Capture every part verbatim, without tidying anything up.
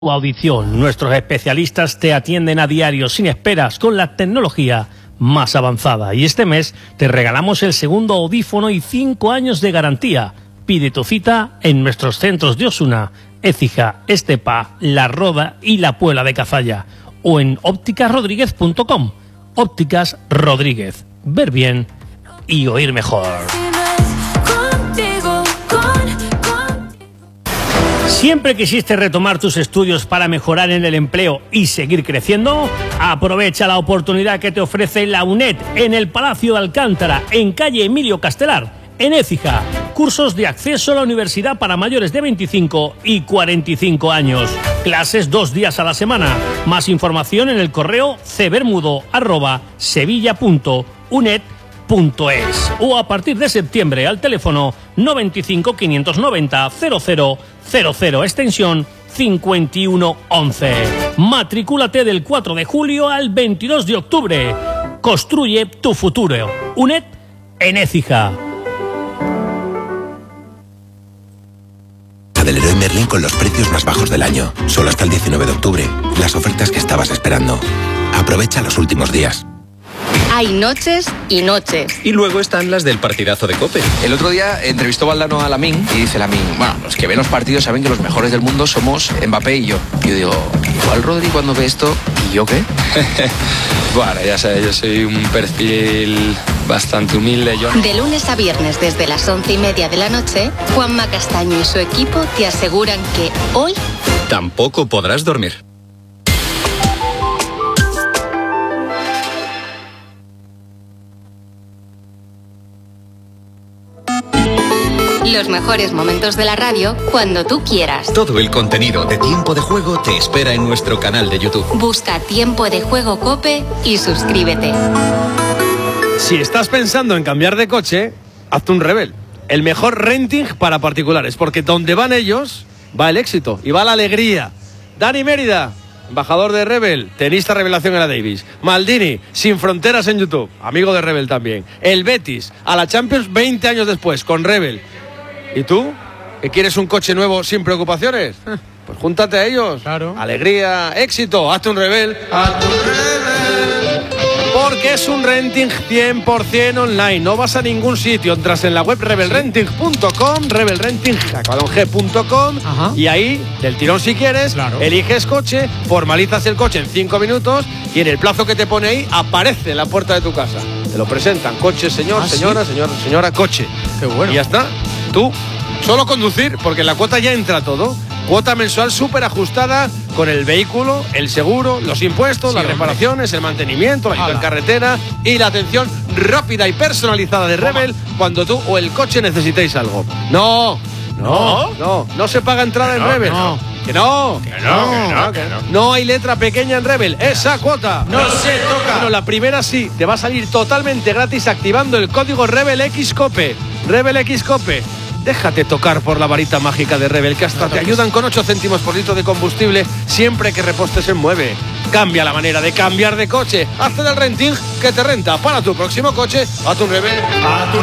Audición. Nuestros especialistas te atienden a diario sin esperas con la tecnología más avanzada. Y este mes te regalamos el segundo audífono y cinco años de garantía. Pide tu cita en nuestros centros de Osuna, Écija, Estepa, La Roda y La Puebla de Cazalla. O en ópticas rodríguez punto com. Ópticas Rodríguez. Ver bien y oír mejor. ¿Siempre quisiste retomar tus estudios para mejorar en el empleo y seguir creciendo? Aprovecha la oportunidad que te ofrece la UNED en el Palacio de Alcántara, en calle Emilio Castelar, en Écija. Cursos de acceso a la universidad para mayores de veinticinco y cuarenta y cinco años. Clases dos días a la semana. Más información en el correo cebermudo arroba sevilla punto uned punto es o a partir de septiembre al teléfono noventa y cinco, quinientos noventa, cero cero cero cero, extensión cincuenta y uno once. Matricúlate del cuatro de julio al veintidós de octubre. Construye tu futuro. UNED en Écija. Del Leroy Merlin con los precios más bajos del año. Solo hasta el diecinueve de octubre. Las ofertas que estabas esperando. Aprovecha los últimos días. Hay noches y noches. Y luego están las del partidazo de COPE. El otro día entrevistó Valdano a Lamine y dice Lamine, bueno, los que ven los partidos saben que los mejores del mundo somos Mbappé y yo. Y yo digo, igual Rodri cuando ve esto, ¿y yo qué? Bueno, ya sabes, yo soy un perfil bastante humilde. Yo... De lunes a viernes desde las once y media de la noche, Juanma Castaño y su equipo te aseguran que hoy... tampoco podrás dormir. Los mejores momentos de la radio cuando tú quieras. Todo el contenido de Tiempo de Juego te espera en nuestro canal de YouTube. Busca Tiempo de Juego COPE y suscríbete. Si estás pensando en cambiar de coche, hazte un Rebel. El mejor renting para particulares, porque donde van ellos, va el éxito y va la alegría. Dani Mérida, embajador de Rebel, tenista revelación en la Davis. Maldini, sin fronteras en YouTube, amigo de Rebel también. El Betis, a la Champions veinte años después, con Rebel. ¿Y tú? ¿Que quieres un coche nuevo sin preocupaciones? Pues júntate a ellos. Claro. Alegría, éxito, hazte un Rebel. Hazte un Rebel. Porque es un renting cien por ciento online. No vas a ningún sitio. Entras en la web rebel renting punto com, rebel renting punto com, y ahí, del tirón si quieres, claro, eliges coche, formalizas el coche en cinco minutos y en el plazo que te pone ahí aparece en la puerta de tu casa. Te lo presentan. Coche, señor, ¿Ah, señora, sí? señora, señora, coche. Qué bueno. Y ya está. Tú, solo conducir, porque en la cuota ya entra todo. Cuota mensual súper ajustada con el vehículo, el seguro, los impuestos, sí, las hombre. reparaciones, el mantenimiento, la ayuda en carretera y la atención rápida y personalizada de Rebel cuando tú o el coche necesitéis algo. No, no, no, no, no se paga entrada en no, Rebel. No. Que no, que no, que no, que no. No hay letra pequeña en Rebel. Esa cuota no se toca. Bueno, la primera sí, te va a salir totalmente gratis activando el código RebelXCOPE. RebelXCOPE. Déjate tocar por la varita mágica de Rebel, que hasta te ayudan con ocho céntimos por litro de combustible siempre que repostes en Mueve. Cambia la manera de cambiar de coche. Hazte del renting que te renta para tu próximo coche. A tu Rebel. A tu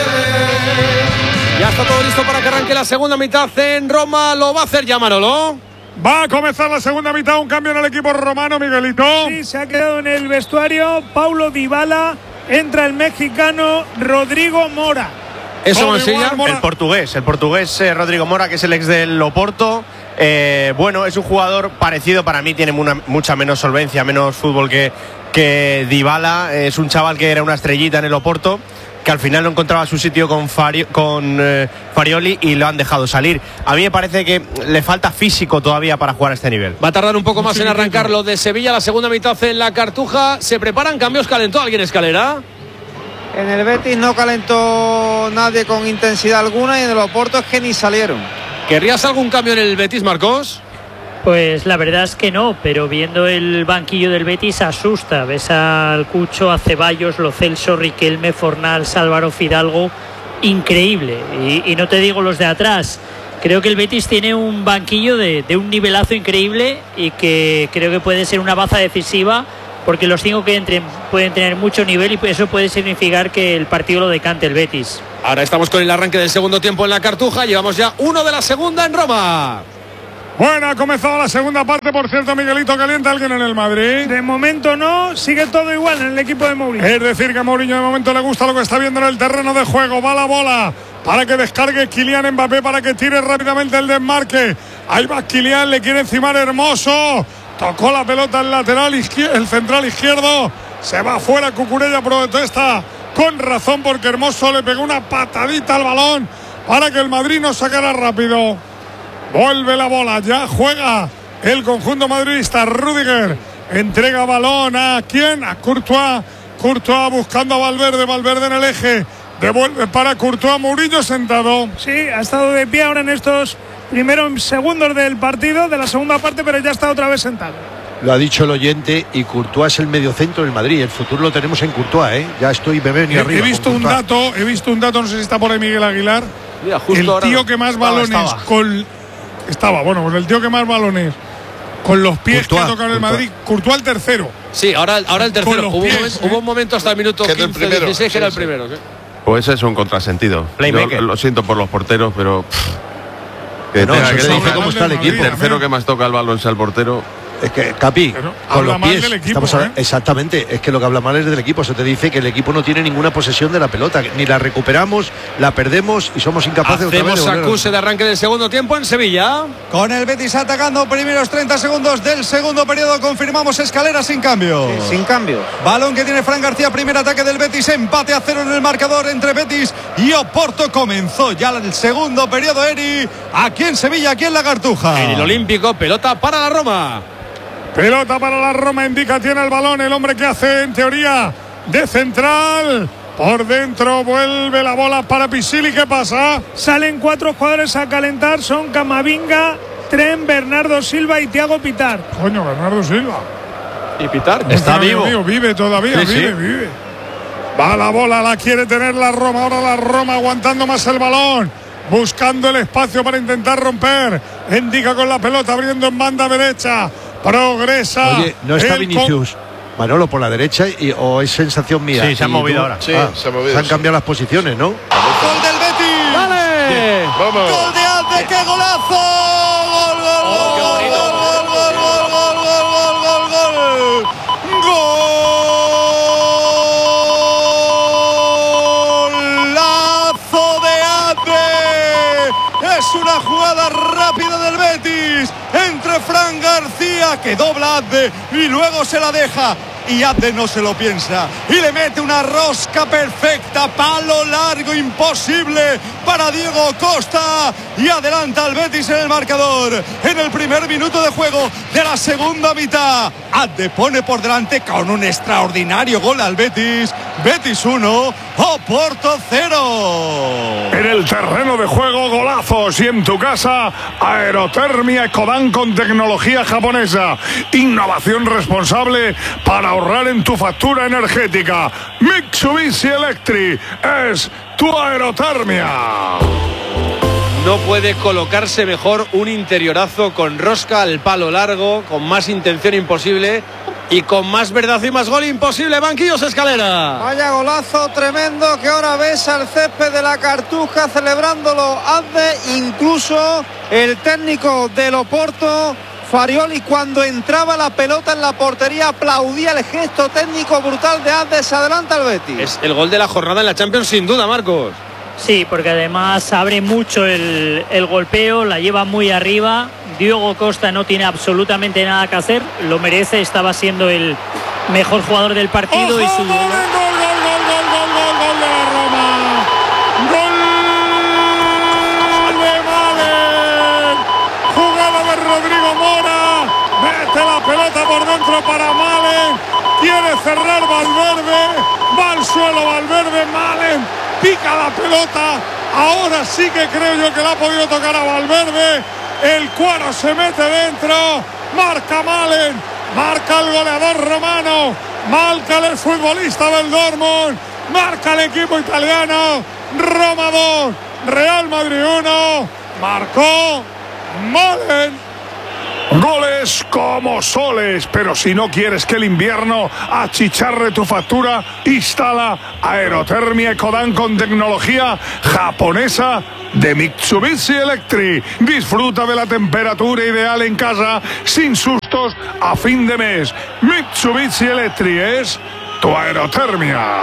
Rebel. Ya está todo listo para que arranque la segunda mitad en Roma. Lo va a hacer ya Manolo. Va a comenzar la segunda mitad, un cambio en el equipo romano, Miguelito. Sí, se ha quedado en el vestuario Paulo Dybala, entra el mexicano Rodrigo Mora. Eso Mansilla, el portugués, el portugués eh, Rodrigo Mora, que es el ex del Oporto. Eh, bueno, es un jugador parecido, para mí tiene una, mucha menos solvencia, menos fútbol que, que Dybala. Es un chaval que era una estrellita en el Oporto, que al final no encontraba su sitio con, Fari, con eh, Farioli y lo han dejado salir. A mí me parece que le falta físico todavía para jugar a este nivel. Va a tardar un poco más en arrancar lo de Sevilla, la segunda mitad en la Cartuja. ¿Se preparan cambios? ¿Calentó alguien Escalera? En el Betis no calentó nadie con intensidad alguna y en el Oporto es que ni salieron. ¿Querrías algún cambio en el Betis, Marcos? Pues la verdad es que no, pero viendo el banquillo del Betis asusta. Ves al Cucho, a Ceballos, Lo Celso, Riquelme, Fornals, Álvaro Fidalgo, increíble. Y, y no te digo los de atrás. Creo que el Betis tiene un banquillo de, de un nivelazo increíble y que creo que puede ser una baza decisiva, porque los cinco que entren pueden tener mucho nivel y eso puede significar que el partido lo decante el Betis. Ahora estamos con el arranque del segundo tiempo en la Cartuja. Llevamos ya uno de la segunda en Roma. Bueno, ha comenzado la segunda parte, por cierto, Miguelito, ¿calienta alguien en el Madrid? De momento no, sigue todo igual en el equipo de Mourinho. Es decir, que a Mourinho de momento le gusta lo que está viendo en el terreno de juego. Va la bola para que descargue Kylian Mbappé, para que tire rápidamente el desmarque. Ahí va Kylian, le quiere encimar Hermoso. Tocó la pelota el lateral izquierdo, el central izquierdo. Se va fuera, Cucurella protesta con razón porque Hermoso le pegó una patadita al balón para que el Madrid no sacara rápido. Vuelve la bola, ya juega el conjunto madridista. Rüdiger entrega balón a ¿quién? A Courtois. Courtois buscando a Valverde, Valverde en el eje. Devuelve para Courtois, Mourinho sentado. Sí, ha estado de pie ahora en estos primeros segundos del partido, de la segunda parte, pero ya está otra vez sentado. Lo ha dicho el oyente, y Courtois es el mediocentro del Madrid. El futuro lo tenemos en Courtois, ¿eh? Ya estoy bebé ni he, arriba. He visto un dato, he visto un dato, no sé si está por ahí Miguel Aguilar. Mira, justo el ahora tío no. que más Estaba, balones estaba. con estaba, bueno, pues el tío que más balones con los pies Courtois, que ha tocado el Courtois. Madrid, Courtois el tercero. Sí, ahora, ahora el tercero. Con los Hubo, pies, un momento, ¿eh? hubo un momento hasta el minuto Que era el quince, primero. dieciséis que Sí, era el sí. primero. ¿sí? Pues es un contrasentido. Playmaker. Yo lo siento por los porteros, pero pff, que No, tenga eso que se tocar- dice cómo está el el equipo. tercero que más toca el balón sea el portero. Es que, Capi, con habla los mal pies. del equipo, estamos a- ¿eh? Exactamente, es que lo que habla mal es del equipo. Eso te dice que el equipo no tiene ninguna posesión de la pelota. Ni la recuperamos, la perdemos y somos incapaces de otra vez Hacemos de volver a- acuse de arranque del segundo tiempo en Sevilla. Con el Betis atacando primeros treinta segundos del segundo periodo, confirmamos escalera sin cambio. Sí, sin cambios. Balón que tiene Fran García, primer ataque del Betis, empate a cero en el marcador entre Betis y Oporto. Comenzó ya el segundo periodo, Eri, aquí en Sevilla, aquí en la Cartuja. En el Olímpico, pelota para la Roma. Pelota para la Roma, indica, tiene el balón, el hombre que hace en teoría de central. Por dentro vuelve la bola para Pisili, ¿qué pasa? Salen cuatro jugadores a calentar, son Camavinga, Tren, Bernardo Silva y Thiago Pitar. Coño, Bernardo Silva. Y Pitar Está vivo. Mío, vive todavía, Sí, vive, sí. vive. Va la bola, la quiere tener la Roma. Ahora la Roma aguantando más el balón. Buscando el espacio para intentar romper. Indica con la pelota, abriendo en banda derecha. Progresa. Oye, no está el Vinicius. Manolo por la derecha y, o es sensación mía. Sí, se han Y movido tú- ahora. Sí, Ah, se ha movido, se han sí. cambiado las posiciones, ¿no? Gol del Betis. ¡Dale! Vamos. Gol de Alde, qué golazo. Gol, gol, gol, gol, gol, gol, gol, gol, gol, gol, gol, gol. Golazo de Alde. Es una jugada rápida del Betis entre Fran García, que dobla a Abde y luego se la deja. Y Abde no se lo piensa y le mete una rosca perfecta, palo largo imposible para Diego Costa, y adelanta al Betis en el marcador en el primer minuto de juego de la segunda mitad. Abde pone por delante con un extraordinario gol al Betis. Betis uno, Oporto cero. En el terreno de juego, golazos. Y en tu casa, Aerotermia Ecodan con tecnología japonesa. Innovación responsable para ahorrar en tu factura energética. Mitsubishi Electric es tu Aerotermia. No puede colocarse mejor un interiorazo con rosca al palo largo, con más intención imposible y con más verdad y más gol imposible. Banquillos Escalera. Vaya golazo tremendo que ahora ves al césped de la Cartuja celebrándolo Abde, incluso el técnico del Oporto, Farioli, cuando entraba la pelota en la portería aplaudía el gesto técnico brutal de Abde. Se adelanta el Betis. Es el gol de la jornada en la Champions sin duda, Marcos. Sí, porque además abre mucho el, el golpeo, la lleva muy arriba. Diego Costa no tiene absolutamente nada que hacer, lo merece, estaba siendo el mejor jugador del partido. ¡Ojo, y su gol, gol, gol, gol, gol, gol, gol, gol de la Roma! ¡Gol de Malen! Jugada de Rodrigo Mora. Mete la pelota por dentro para Malen. Quiere cerrar Valverde. Va al suelo Valverde. Malen pica la pelota. Ahora sí que creo yo que la ha podido tocar a Valverde. El cuero se mete dentro. Marca Malen. Marca el goleador romano. Marca el futbolista del Dortmund. Marca el equipo italiano. Roma dos, Real Madrid uno. Marcó Malen. Goles como soles, pero si no quieres que el invierno achicharre tu factura, instala Aerotermia Ecodan con tecnología japonesa de Mitsubishi Electric. Disfruta de la temperatura ideal en casa sin sustos a fin de mes. Mitsubishi Electric es tu aerotermia.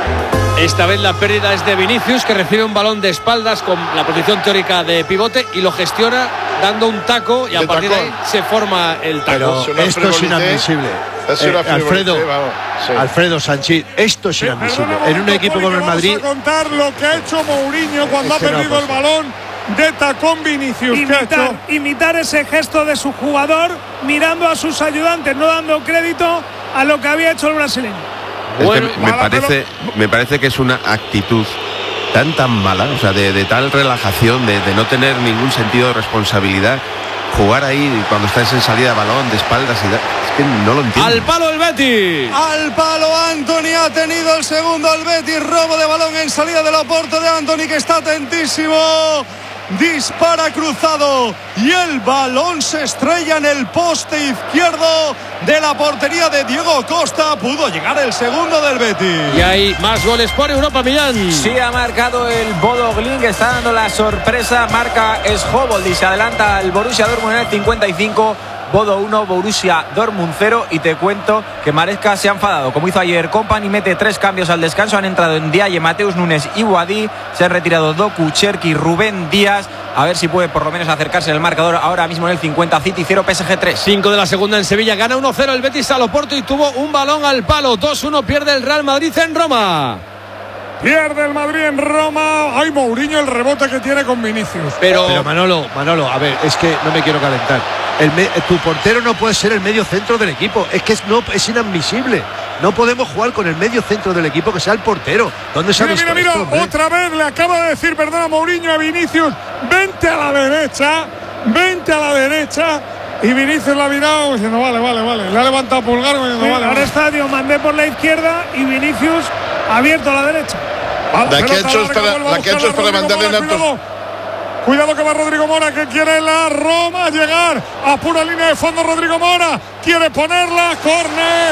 Esta vez la pérdida es de Vinicius, que recibe un balón de espaldas con la posición teórica de pivote y lo gestiona dando un taco y a partir de ahí se forma el taco. Pero esto es inadmisible. Eh, Alfredo, sí. Alfredo Sánchez, esto es inadmisible. En un equipo como el Madrid. Vamos a contar lo que ha hecho Mourinho cuando es que ha perdido no, el balón de tacón Vinicius. Imitar, imitar ese gesto de su jugador, mirando a sus ayudantes, no dando crédito a lo que había hecho el brasileño. Es Bueno, que me parece, me parece que es una actitud tan tan mala, o sea, de, de tal relajación, de, de no tener ningún sentido de responsabilidad, jugar ahí cuando estás en salida de balón, de espaldas y da, es que no lo entiendo. Al palo el Betis. Al palo Antony, ha tenido el segundo al Betis, robo de balón en salida del Oporto de Antony, que está atentísimo. Dispara cruzado y el balón se estrella en el poste izquierdo de la portería de Diego Costa. Pudo llegar el segundo del Betis. Y hay más goles por Europa, Millán. Sí, ha marcado el Bodo Glimt, que está dando la sorpresa. Marca Schobold y se adelanta al Borussia Dortmund en el cincuenta y cinco. Bodo uno, Borussia Dortmund cero. Y te cuento que Maresca se ha enfadado, como hizo ayer Kompany. Mete tres cambios al descanso. Han entrado en Ndiaye, Mateus Nunes y Boadí. Se han retirado Doku, Cherki, Rubén Díaz. A ver si puede por lo menos acercarse el marcador ahora mismo en el cincuenta. City cero, P S G tres. cinco de la segunda en Sevilla. Gana uno cero el Betis al Oporto y tuvo un balón al palo. dos uno pierde el Real Madrid en Roma. Pierde el Madrid en Roma. Ay, Mourinho, el rebote que tiene con Vinicius. Pero, Pero Manolo, Manolo, a ver, es que no me quiero calentar. El me, tu portero no puede ser el medio centro del equipo. Es que es, no, es inadmisible. No podemos jugar con el medio centro del equipo que sea el portero. ¿Dónde se ha visto Mira, mira, esto, mira, otra vez le acaba de decir, perdona, Mourinho a Vinicius, vente a la derecha, vente a la derecha. Y Vinicius la ha mirado diciendo, vale, vale, vale. Le ha levantado pulgar diciendo, sí, vale. Ahora vale. está Diomandé por la izquierda y Vinicius abierto a la derecha. La que ha hecho es para, la que ha hecho es para mandarle en alto. Cuidado que va Rodrigo Mora, que quiere la Roma llegar a pura línea de fondo. Rodrigo Mora quiere ponerla, córner.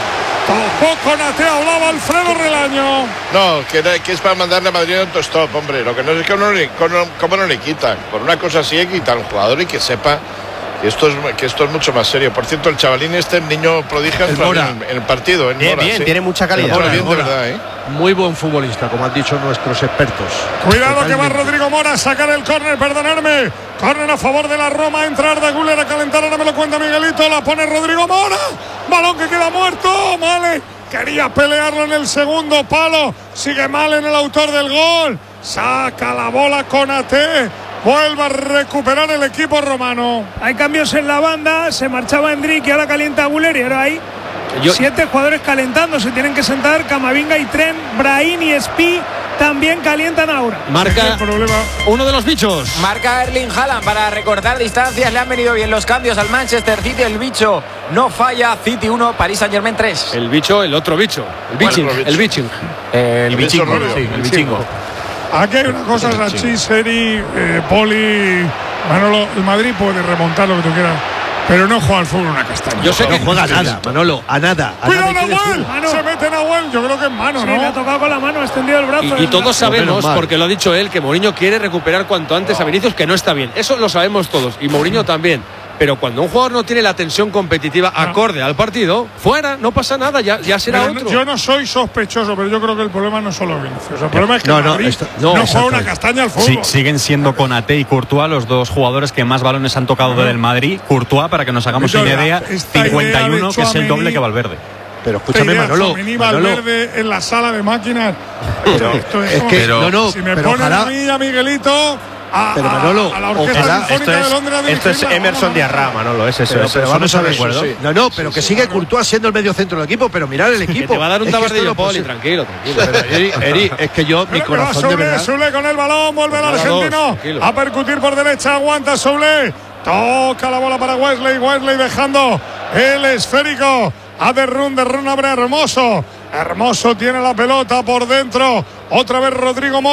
Tocó Konaté, hablaba Alfredo Relaño. No, que, que es para mandarle a Madrid en autostop, hombre. Lo que no es que uno, cómo no le quitan. Por una cosa así hay que quitar un jugador y que sepa que esto es, que esto es mucho más serio. Por cierto, el chavalín este, el niño prodigio en el, en el partido. En bien, Mora, bien, sí. tiene mucha calidad. Mora, bien, de Mora. verdad, ¿eh? Muy buen futbolista, como han dicho nuestros expertos. Cuidado Totalmente. que va Rodrigo Mora a sacar el córner, perdonadme. Córner a favor de la Roma, entrar de Güler a calentar, ahora me lo cuenta Miguelito, la pone Rodrigo Mora. Balón que queda muerto, Male. Quería pelearlo en el segundo palo. Sigue mal en el autor del gol. Saca la bola Konaté. Vuelve a recuperar el equipo romano. Hay cambios en la banda. Se marchaba Endrick y ahora calienta Güler. Y ahora hay Yo... siete jugadores calentando. Se tienen que sentar Camavinga y Trent. Brahim y Spi también calientan ahora. Marca uno de los bichos. Marca Erling Haaland para recortar distancias. Le han venido bien los cambios al Manchester City. El bicho no falla. City uno, Paris Saint-Germain tres. El bicho, el otro bicho. El biching. Bueno, el biching. Eh, el, el bichingo. Sí, el bichingo. Aquí hay una cosa, Rachi, Seri, eh, Poli, Manolo, el Madrid puede remontar lo que tú quieras, pero no juega al fútbol una castaña. Yo sé que no juega a nada, Manolo, a nada. A ¡Cuidado, nada Nahuel! Se mete Nahuel, yo creo que es mano, sí, ¿no? le ha tocado con la mano, ha extendido el brazo. Y, y todos sabemos, no, porque lo ha dicho él, que Mourinho quiere recuperar cuanto antes a Vinicius, que no está bien. Eso lo sabemos todos, y Mourinho también. Pero cuando un jugador no tiene la tensión competitiva no. acorde al partido, fuera, no pasa nada, ya, ya será pero otro. Yo no soy sospechoso, pero yo creo que el problema no es solo Vinicius. El problema es que no, Madrid no, esto, no, no juega una castaña al fútbol. Sí, siguen siendo Konaté y Courtois los dos jugadores que más balones han tocado del Madrid. Courtois, para que nos hagamos una idea, cincuenta y uno, que es el doble que Valverde. Pero escúchame, Manolo, Manolo. Valverde en la sala de máquinas. Pero, esto es, es que, pero, no, no, si me pero ponen ojalá, a mí y a Miguelito a, pero Manolo, a, a la Orquesta ojalá, Sinfónica esto es, de Londres. Esto es Emerson Diarra, Manolo, es eso. Pero, es pero eso vamos a ver, eso, sí. no, no, pero sí, que sí, sigue claro. Courtois siendo el medio centro del equipo, pero mirar el equipo. Que te va a dar un tabardillo, no Poli, tranquilo, tranquilo. Pero, Eri, Eri, es que yo, mi corazón Soule, de verdad. Soule con el balón, vuelve el argentino a percutir por derecha, aguanta Soule, toca la bola para Wesley, Wesley dejando el esférico a Derrún, Derrún abre Hermoso. Hermoso tiene la pelota por dentro. Otra vez Rodrigo Mora.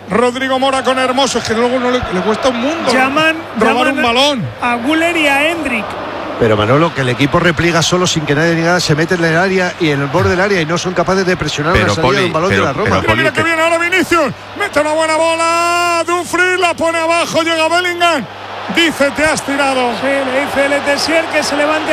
Rodrigo Mora con Hermoso. Es que luego no le, le cuesta un mundo llaman, robar llaman un balón. A Güler y a Hendrik. Pero Manolo, que el equipo repliega solo sin que nadie ni nada, se mete en el área y en el borde del área y no son capaces de presionar Pero, una salida Poli, de un balón pero- de la Roma. pero, Mira, mira que viene ahora Vinicius. Mete una buena bola. Dumfries la pone abajo. Llega Bellingham. Dice, te has tirado. Sí, le dice Letessier que se levante